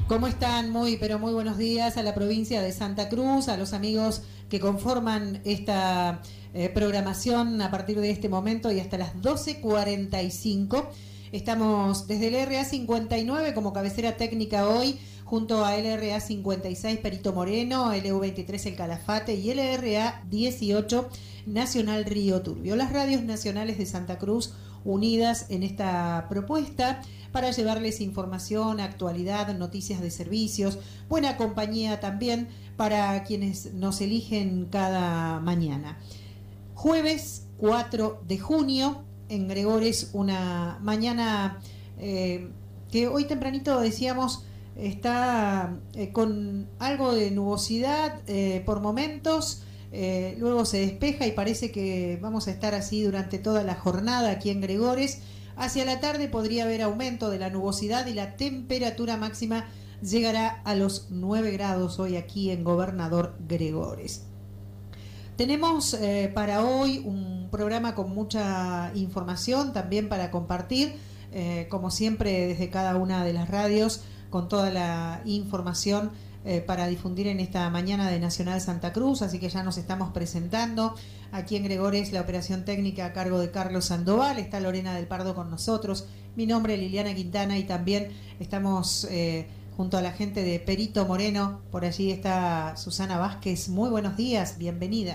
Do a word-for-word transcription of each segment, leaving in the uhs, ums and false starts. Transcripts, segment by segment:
¿Cómo están? Muy, pero muy buenos días a la provincia de Santa Cruz, a los amigos que conforman esta eh, programación a partir de este momento y hasta las doce cuarenta y cinco. Estamos desde el R A cincuenta y nueve como cabecera técnica hoy, junto a L R A cincuenta y seis Perito Moreno, L U veintitrés El Calafate y L R A dieciocho Nacional Río Turbio. Las radios nacionales de Santa Cruz unidas en esta propuesta para llevarles información, actualidad, noticias de servicios, buena compañía también para quienes nos eligen cada mañana. Jueves cuatro de junio, en Gregores, una mañana eh, que hoy tempranito decíamos está eh, con algo de nubosidad eh, por momentos, eh, luego se despeja y parece que vamos a estar así durante toda la jornada aquí en Gregores. Hacia la tarde podría haber aumento de la nubosidad y la temperatura máxima llegará a los nueve grados hoy aquí en Gobernador Gregores. Tenemos eh, para hoy un programa con mucha información también para compartir, eh, como siempre desde cada una de las radios, con toda la información eh, para difundir en esta mañana de Nacional Santa Cruz, así que ya nos estamos presentando. Aquí en Gregores la operación técnica a cargo de Carlos Sandoval, está Lorena del Pardo con nosotros, mi nombre es Liliana Quintana y también estamos eh, junto a la gente de Perito Moreno, por allí está Susana Vázquez. Muy buenos días, bienvenida.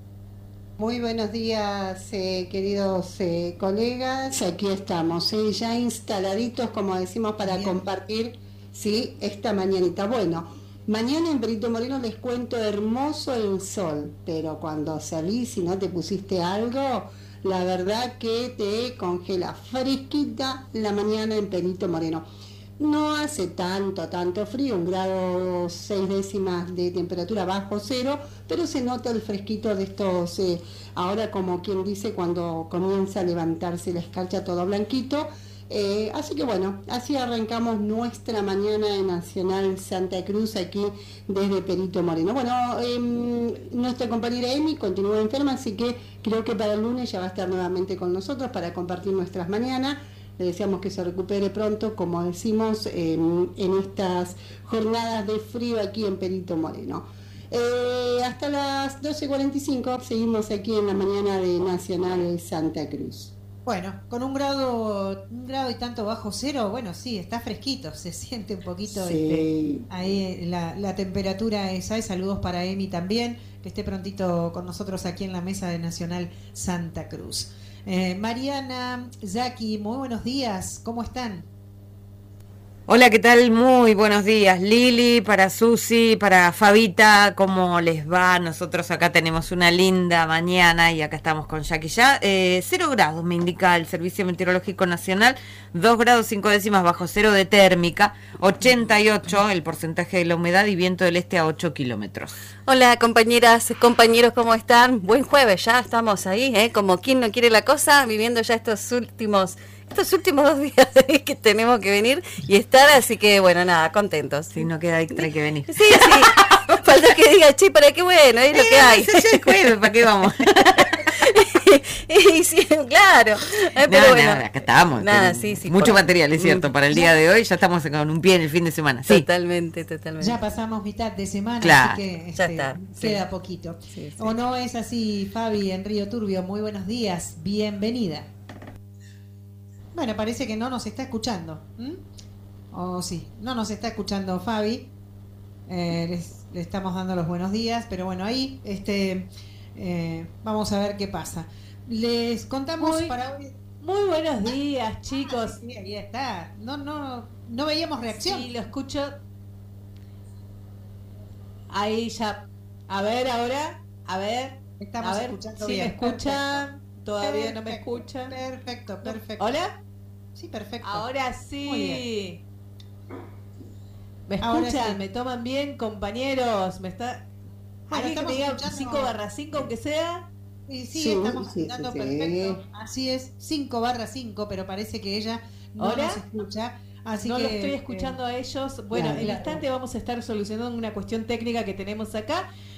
Muy buenos días, eh, queridos eh, colegas. Aquí estamos, eh, ya instaladitos, como decimos, para Bien. compartir sí, esta mañanita. Bueno, mañana en Perito Moreno les cuento hermoso el sol, pero cuando salís y no te pusiste algo, la verdad que te congela fresquita la mañana en Perito Moreno. No hace tanto, tanto frío, un grado seis décimas de temperatura bajo cero, pero se nota el fresquito de estos, eh, ahora como quien dice, cuando comienza a levantarse la escarcha todo blanquito. Eh, así que bueno, así arrancamos nuestra mañana en Nacional Santa Cruz aquí desde Perito Moreno. Bueno, eh, nuestra compañera Emi continúa enferma, así que creo que para el lunes ya va a estar nuevamente con nosotros para compartir nuestras mañanas. Le deseamos que se recupere pronto, como decimos, eh, en estas jornadas de frío aquí en Perito Moreno. Eh, hasta las doce cuarenta y cinco seguimos aquí en la mañana de Nacional Santa Cruz. Bueno, con un grado un grado y tanto bajo cero, bueno, sí, está fresquito, se siente un poquito sí. este, ahí la, la temperatura esa. Y saludos para Emi también, que esté prontito con nosotros aquí en la mesa de Nacional Santa Cruz. Eh, Mariana, Jackie, muy buenos días, ¿cómo están? Hola, ¿qué tal? Muy buenos días, Lili, para Susi, para Fabita, ¿cómo les va? Nosotros acá tenemos una linda mañana y acá estamos con Jackie ya. Eh, cero grados me indica el Servicio Meteorológico Nacional, dos grados cinco décimas bajo cero de térmica, ochenta y ocho el porcentaje de la humedad y viento del este a ocho kilómetros. Hola, compañeras, compañeros, ¿cómo están? Buen jueves, ya estamos ahí, ¿eh? Como quien no quiere la cosa, viviendo ya estos últimos... Estos últimos dos días que tenemos que venir y estar, así que bueno, nada, contentos. Si no queda extra hay que venir. Sí, sí, falta que diga, che, ¿para qué bueno? Es lo que hay. Es jueves, ¿para qué vamos? y, y sí, claro, eh, pero nada, bueno. Nada, acá estamos. Nada, sí, sí, mucho por... material, es cierto, para el día de hoy ya estamos con un pie en el fin de semana. Sí. Totalmente, totalmente. Ya pasamos mitad de semana, claro. así que ya este, está, queda sí. poquito. Sí, sí. ¿O no es así, Fabi, en Río Turbio? Muy buenos días, bienvenida. Bueno, parece que no nos está escuchando. ¿Mm? O sí, no nos está escuchando Fabi. Eh, les, le estamos dando los buenos días, pero bueno, ahí este, eh, vamos a ver qué pasa. Les contamos muy, para hoy. Muy buenos días, chicos. Ah, sí, ahí está. No, no, no veíamos reacción. Sí, lo escucho. Ahí ya. A ver, ahora. A ver. Estamos a ver escuchando si bien. me escuchan. Perfecto. Todavía perfecto, no me escuchan. Perfecto, perfecto. ¿Hola? Sí, perfecto. Ahora sí. ¿Me escuchan? Sí. ¿Me toman bien, compañeros? ¿Me está... Bueno, ¿Alguien que me diga escuchando... cinco barra cinco, aunque sea? Sí, sí, sí estamos sí, dando sí, perfecto. sí. Así es, cinco barra cinco, pero parece que ella no ¿Hola? nos escucha. Así no que, lo estoy escuchando eh, a ellos. Bueno, claro, en claro. instante vamos a estar solucionando una cuestión técnica que tenemos acá.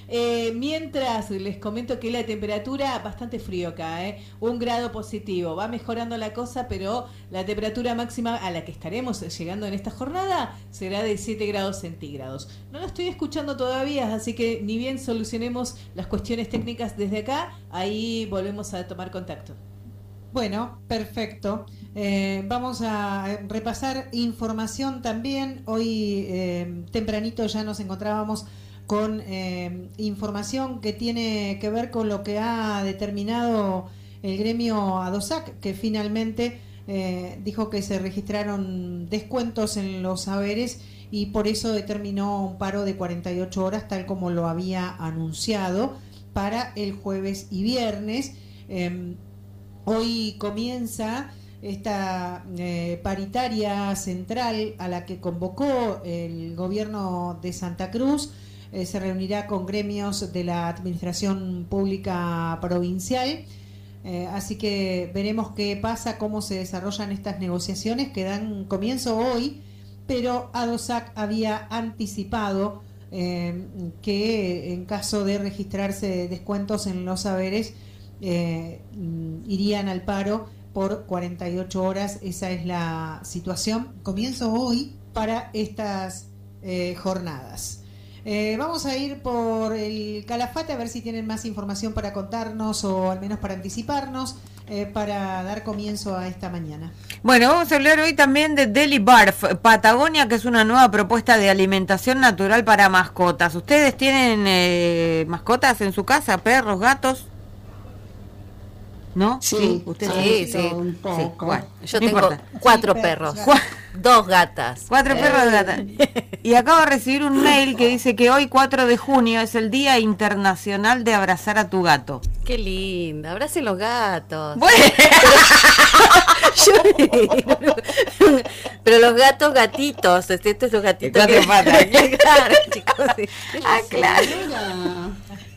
Eh, mientras les comento que la temperatura bastante frío acá, ¿eh? Un grado positivo. Va mejorando la cosa, pero la temperatura máxima a la que estaremos llegando en esta jornada será de siete grados centígrados. No lo estoy escuchando todavía, así que ni bien solucionemos las cuestiones técnicas desde acá, ahí volvemos a tomar contacto. Bueno, perfecto. Eh, vamos a repasar información también. Hoy eh, tempranito ya nos encontrábamos con eh, información que tiene que ver con lo que ha determinado el gremio ADOSAC, que finalmente eh, dijo que se registraron descuentos en los haberes y por eso determinó un paro de cuarenta y ocho horas, tal como lo había anunciado, para el jueves y viernes. Eh, hoy comienza esta eh, paritaria central a la que convocó el gobierno de Santa Cruz. Eh, se reunirá con gremios de la administración pública provincial, eh, así que veremos qué pasa, cómo se desarrollan estas negociaciones que dan comienzo hoy, pero ADOSAC había anticipado eh, que en caso de registrarse descuentos en los haberes eh, irían al paro por cuarenta y ocho horas. Esa es la situación. Comienzo hoy para estas eh, jornadas. Eh, vamos a ir por el Calafate a ver si tienen más información para contarnos o al menos para anticiparnos, eh, para dar comienzo a esta mañana. Bueno, vamos a hablar hoy también de Deli Barf Patagonia, que es una nueva propuesta de alimentación natural para mascotas. ¿Ustedes tienen eh, mascotas en su casa? ¿Perros, gatos? ¿No? Sí, ¿Ustedes sí, sí, sí, un poco. sí. Bueno, Yo no tengo importa. cuatro Sí, perros, perros, Cu- dos gatas. Cuatro perros de gata. Y acabo de recibir un mail que dice que hoy cuatro de junio es el Día Internacional de Abrazar a tu gato. Qué linda, abracen los gatos. Bueno, Yo- Pero los gatos gatitos, este, estos los gatitos De cuatro que- patas. Claro, chicos, sí. ah, claro. Mira.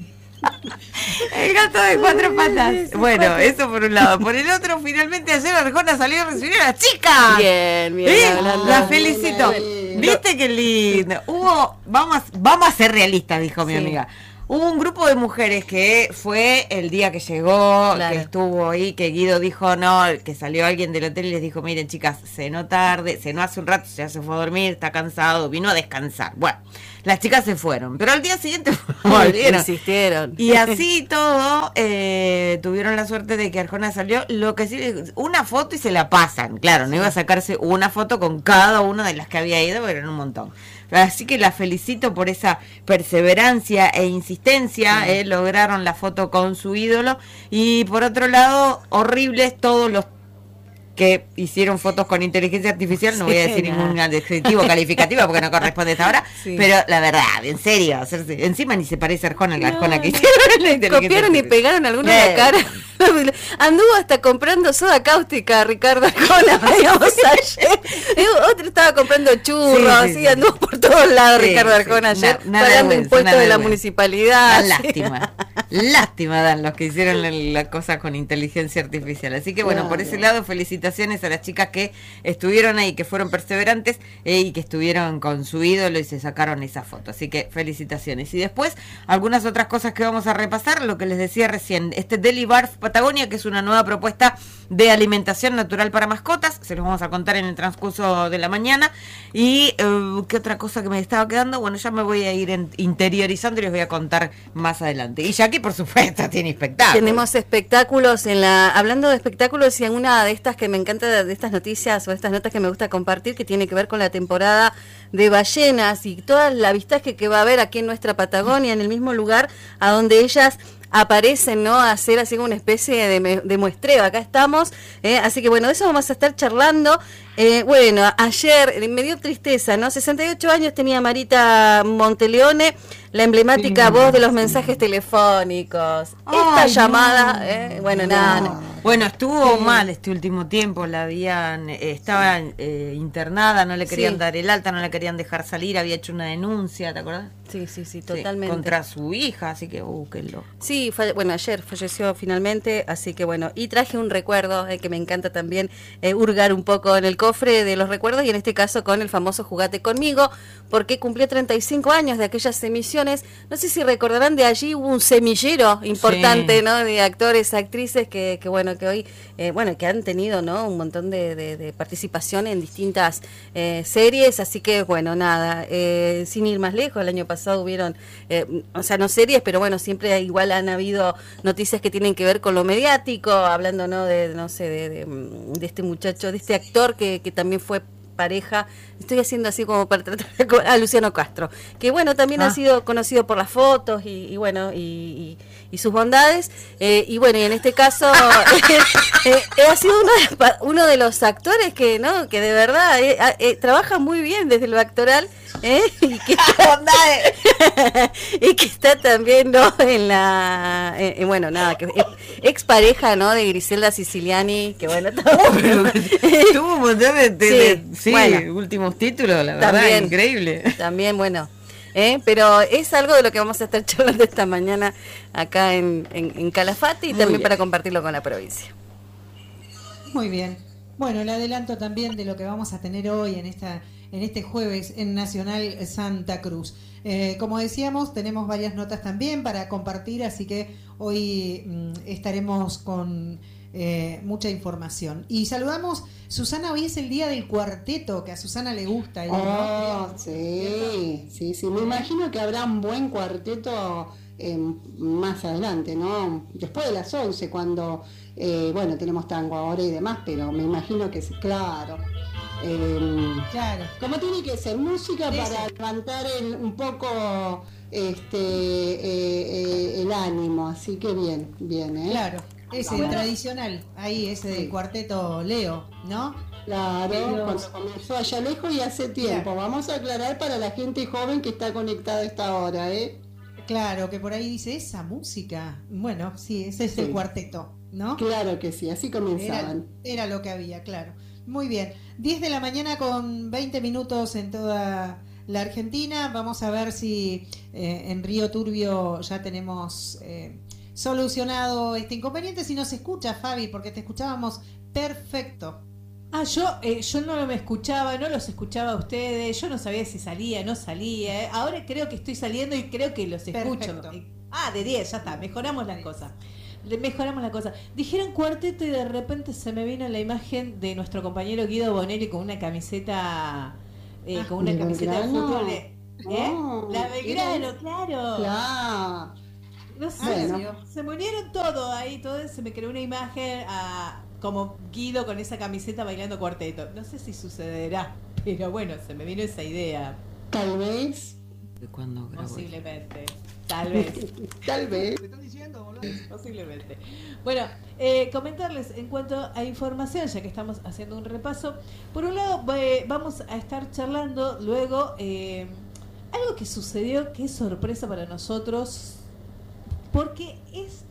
El gato de cuatro patas. Bueno, eso por un lado. Por el otro, finalmente ayer Arjona salió a recibir a la chica. Bien, bien, ¿Eh? hablando. La felicito. bien. ¿Viste qué lindo? Hubo, vamos, vamos a ser realistas, dijo mi Sí. amiga. Hubo un grupo de mujeres que fue el día que llegó, Claro. que estuvo ahí, que Guido dijo no, que salió alguien del hotel y les dijo, miren chicas, cenó tarde, cenó hace un rato, ya se fue a dormir, está cansado, vino a descansar. Bueno, las chicas se fueron, pero al día siguiente volvieron. Insistieron. Y así todo, eh, tuvieron la suerte de que Arjona salió, lo que sí, una foto y se la pasan. Claro, no iba a sacarse una foto con cada una de las que había ido, pero eran un montón. Así que la felicito por esa perseverancia e insistencia, eh, lograron la foto con su ídolo. Y por otro lado, horribles todos los que hicieron fotos con inteligencia artificial, no voy a decir Sí, ningún nada. adjetivo calificativo porque no corresponde a esta hora, Sí. pero la verdad, en serio, hacerse, encima ni se parece a Arjona, la No, Arjona que no. hicieron en la inteligencia Copiaron y artificial. pegaron alguna Eh. de la cara. Anduvo hasta comprando soda cáustica, Ricardo Arjona, veíamos ayer. Eh, Otro estaba comprando churros, Sí, sí, sí, sí. anduvo por todos lados Sí, Ricardo sí. Arjona ayer, Na- nada pagando vergüenza, impuestos nada de la vergüenza. municipalidad. Da sí. lástima, lástima dan los que hicieron la, la cosa con inteligencia artificial. Así que bueno, Claro. por ese lado, felicitaciones a las chicas que estuvieron ahí, que fueron perseverantes eh, y que estuvieron con su ídolo y se sacaron esa foto. Así que felicitaciones. Y después, algunas otras cosas que vamos a repasar, lo que les decía recién, este Deli Barf Patagonia, que es una nueva propuesta de alimentación natural para mascotas, se los vamos a contar en el transcurso de la mañana. Y eh, qué otra cosa que me estaba quedando, bueno, ya me voy a ir en- interiorizando y les voy a contar más adelante. Y Jackie, por supuesto, tiene espectáculo. Tenemos espectáculos en la, hablando de espectáculos, y en una de estas que me encanta, de estas noticias o estas notas que me gusta compartir, que tiene que ver con la temporada de ballenas y toda la avistaje que va a haber aquí en nuestra Patagonia, en el mismo lugar a donde ellas aparecen, ¿no? A hacer así como una especie de, me- de muestreo. Acá estamos, ¿eh? Así que bueno, de eso vamos a estar charlando. Eh, bueno, ayer eh, me dio tristeza, ¿no? sesenta y ocho años tenía Marita Monteleone, la emblemática Sí. voz de los mensajes telefónicos. Esta Ay, llamada, no. ¿eh? Bueno, nada, no. Bueno, estuvo Sí. mal este último tiempo, la habían, eh, estaba eh, internada, no le querían Sí. dar el alta, no la querían dejar salir, había hecho una denuncia, ¿te acordás? Sí, sí, sí, Sí, totalmente. contra su hija, así que, uh, qué loco. Sí, falle- bueno, ayer falleció finalmente, así que bueno, y traje un recuerdo eh, que me encanta también eh, hurgar un poco en el cofre de los recuerdos y en este caso con el famoso Jugate Conmigo, porque cumplió treinta y cinco años de aquellas emisiones. No sé si recordarán, de allí hubo un semillero importante, sí, ¿no? De actores, actrices que, que bueno, que hoy, eh, bueno, que han tenido, ¿no? Un montón de, de, de participación en distintas eh, series, así que bueno, nada, eh, sin ir más lejos, el año pasado hubieron, eh, o sea, no series, pero bueno, siempre igual han habido noticias que tienen que ver con lo mediático, hablando, ¿no? De, no sé, de, de, de este muchacho, de este actor que, que también fue pareja, estoy haciendo así como para tratar de, a Luciano Castro, que bueno, también ah. ha sido conocido por las fotos y, y bueno, y, y, y sus bondades, eh, y bueno, y en este caso eh, eh, ha sido uno de, uno de los actores que, ¿no? Que de verdad eh, eh, trabaja muy bien desde lo actoral, ¿eh? y, que está, y que está también, ¿no? En la, eh, eh, bueno, nada, que eh, ex pareja, ¿no? De Griselda Siciliani, que bueno, tuvo un montón de, de, sí, de sí, bueno, últimos títulos, la verdad, también, increíble. También, bueno, eh, pero es algo de lo que vamos a estar charlando esta mañana acá en, en, en Calafate y muy también bien, para compartirlo con la provincia. Muy bien. Bueno, el adelanto también de lo que vamos a tener hoy en esta en este jueves en Nacional Santa Cruz. Eh, como decíamos, tenemos varias notas también para compartir, así que hoy mmm, estaremos con eh, mucha información. Y saludamos, Susana, hoy es el día del cuarteto, que a Susana le gusta. Oh, ¿no? sí, sí, sí, me imagino que habrá un buen cuarteto eh, más adelante, ¿no? Después de las once, cuando, eh, bueno, tenemos tango ahora y demás, pero me imagino que sí, claro. Eh, claro, como tiene que ser música sí, para sí. levantar el, un poco este eh, eh, el ánimo, así que bien, bien, ¿eh? Claro, ese bueno. tradicional, ahí ese sí. del cuarteto Leo, ¿no? Claro, Pero... cuando comenzó allá lejos y hace tiempo. Claro. Vamos a aclarar para la gente joven que está conectada a esta hora, ¿eh? Claro, que por ahí dice esa música. Bueno, sí, ese es sí. el cuarteto, ¿no? Claro que sí, así comenzaban. Era, era lo que había, claro. Muy bien, diez de la mañana con veinte minutos en toda la Argentina. Vamos a ver si eh, en Río Turbio ya tenemos eh, solucionado este inconveniente. Si nos escucha, Fabi, porque te escuchábamos perfecto. Ah, yo eh, yo no me escuchaba, no los escuchaba a ustedes, yo no sabía si salía, no salía. Eh. Ahora creo que estoy saliendo y creo que los escucho. Perfecto. Ah, de diez, ya está, mejoramos las cosas. Mejoramos la cosa. Dijeron cuarteto y de repente se me vino la imagen de nuestro compañero Guido Bonelli con una camiseta eh, ah, con una camiseta de fútbol. ¿Eh? Oh, la Belgrano, claro. Claro. No sé, bueno. se me unieron todo ahí, todo se me creó una imagen a, como Guido con esa camiseta bailando cuarteto. No sé si sucederá, pero bueno, se me vino esa idea. Tal vez. ¿De cuándo grabó? Posiblemente. Tal vez. Tal vez. ¿Me están diciendo, boludo? Posiblemente. Bueno, eh, comentarles en cuanto a información, ya que estamos haciendo un repaso. Por un lado, eh, vamos a estar charlando luego eh, algo que sucedió que es sorpresa para nosotros, porque es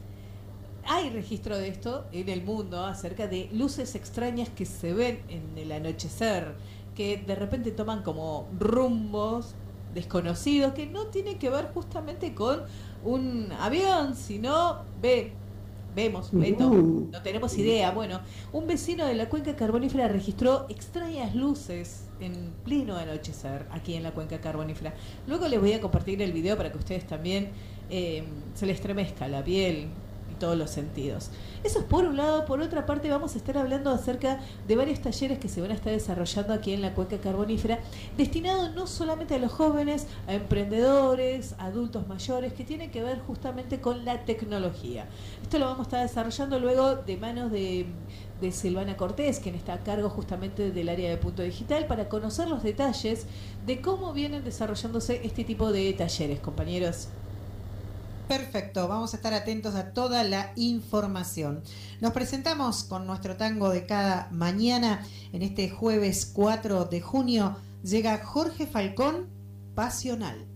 hay registro de esto en el mundo acerca de luces extrañas que se ven en el anochecer, que de repente toman como rumbos desconocidos que no tiene que ver justamente con un avión, sino ve, vemos, Beto, uh, no tenemos idea. Bueno, un vecino de la cuenca carbonífera registró extrañas luces en pleno anochecer aquí en la cuenca carbonífera. Luego les voy a compartir el video para que ustedes también eh, se les estremezca la piel y todos los sentidos. Eso es por un lado. Por otra parte, vamos a estar hablando acerca de varios talleres que se van a estar desarrollando aquí en la cuenca carbonífera, destinados no solamente a los jóvenes, a emprendedores, a adultos mayores, que tienen que ver justamente con la tecnología. Esto lo vamos a estar desarrollando luego de manos de, de Silvana Cortés, quien está a cargo justamente del área de Punto Digital, para conocer los detalles de cómo vienen desarrollándose este tipo de talleres, compañeros. Perfecto, vamos a estar atentos a toda la información. Nos presentamos con nuestro tango de cada mañana. En este jueves cuatro de junio llega Jorge Falcón, Pasional.